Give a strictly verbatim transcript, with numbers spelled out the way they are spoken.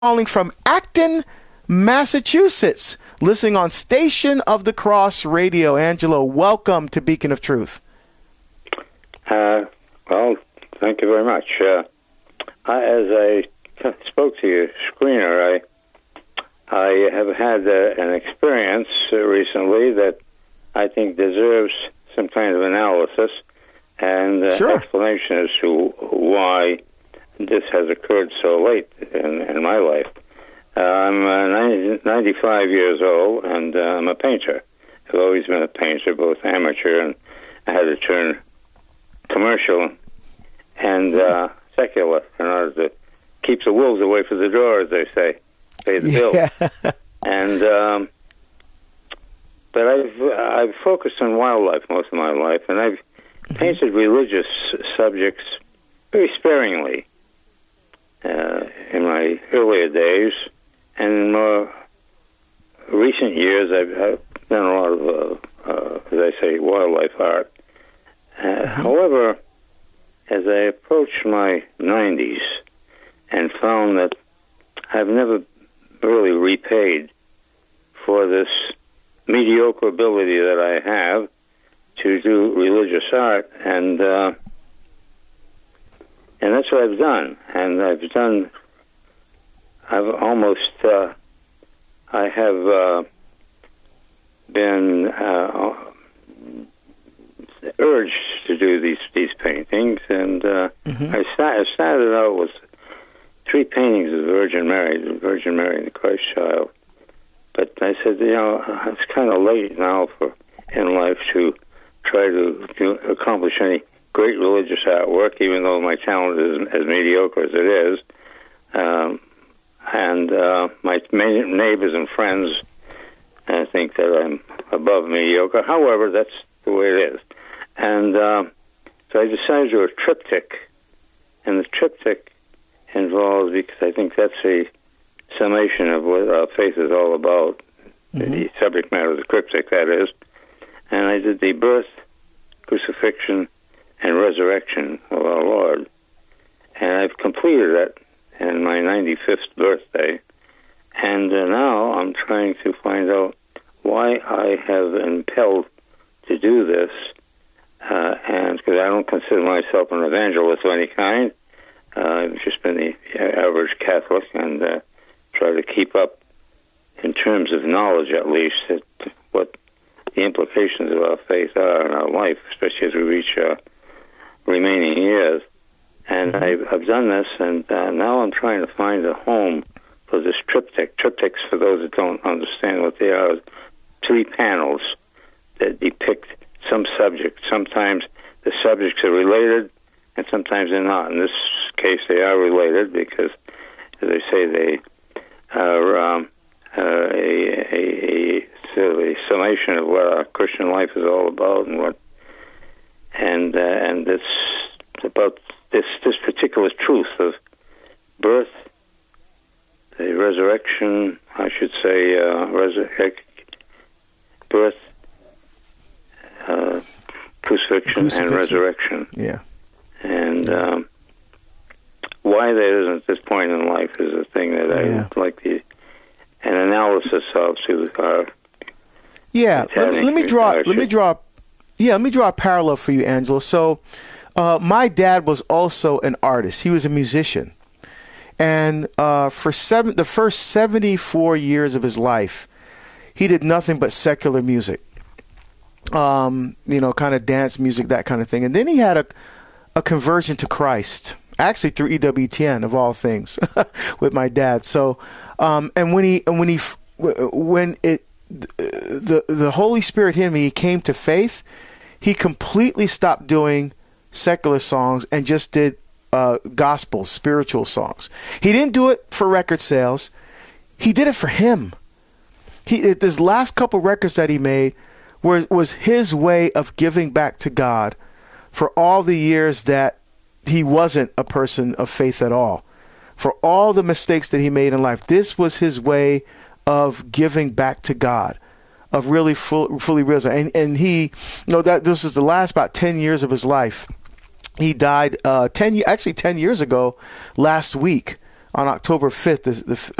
calling from Acton, Massachusetts, listening on Station of the Cross Radio. Angelo, welcome to Beacon of Truth. Uh, well, thank you very much. Uh, I, as I spoke to your screener, I, I have had uh, an experience uh, recently that I think deserves some kind of analysis and uh, sure. explanation as to why this has occurred so late in, in my life. Uh, I'm uh, ninety, ninety-five years old, and uh, I'm a painter. I've always been a painter, both amateur and I had to turn commercial and uh, secular in order to keep the wolves away from the door, as they say, pay the yeah. bill. And um, but I've I've focused on wildlife most of my life, and I've mm-hmm. painted religious subjects very sparingly uh, in my earlier days, and in more recent years, I've, I've done a lot of, uh, uh, as I say, wildlife art. Uh, mm-hmm. However, as I approached my nineties and found that I've never really repaid for this mediocre ability that I have to do religious art, and uh, and that's what I've done. And I've done, I've almost, uh, I have uh, been uh, urged to do these these paintings, and uh, mm-hmm. I, start, I started out with three paintings of the Virgin Mary, the Virgin Mary and the Christ Child. But I said, you know, it's kind of late now for in life to try to, to accomplish any great religious artwork, even though my talent is as mediocre as it is. Um, and uh, my neighbors and friends uh, think that I'm above mediocre. However, that's the way it is. And uh, so I decided to do a triptych, and the triptych involves, because I think that's a summation of what our faith is all about, mm-hmm. the subject matter of the cryptic, that is. And I did the birth, crucifixion, and resurrection of our Lord. And I've completed it in my ninety-fifth birthday. And uh, now I'm trying to find out why I have impelled to do this. Uh, and because I don't consider myself an evangelist of any kind. Uh, I've just been the average Catholic, and uh, try to keep up, in terms of knowledge at least, at what the implications of our faith are in our life, especially as we reach our remaining years. And mm-hmm. I've, I've done this, and uh, now I'm trying to find a home for this triptych. Triptychs, for those that don't understand what they are, is three panels that depict some subject. Sometimes the subjects are related, and sometimes they're not. In this case, they are related because, as I say, they are um, uh, a, a, a, sort of a summation of what our Christian life is all about, and what and uh, and this about this this particular truth of birth, the resurrection, I should say, uh, resurrect, birth, uh, crucifixion, crucifixion, and resurrection. Yeah. And um, why that isn't at this point in life is a thing that yeah. I'd like the, an analysis of to our. Yeah, let me, let me draw. Let me draw. Yeah, let me draw a parallel for you, Angelo. So, uh, my dad was also an artist. He was a musician, and uh, for seven, the first seventy-four years of his life, he did nothing but secular music. Um, you know, kind of dance music, that kind of thing. And then he had a a conversion to Christ, actually through E W T N of all things, with my dad. So, um, and when he and when he when it the the Holy Spirit hit him, he came to faith. He completely stopped doing secular songs and just did uh, gospel, spiritual songs. He didn't do it for record sales. He did it for him. He his last couple records that he made was was his way of giving back to God for all the years that he wasn't a person of faith at all, for all the mistakes that he made in life. This was his way of giving back to God, of really full, fully realizing. And, and he, you know, that this is the last about ten years of his life. He died uh, ten, actually ten years ago, last week, on October fifth, the, the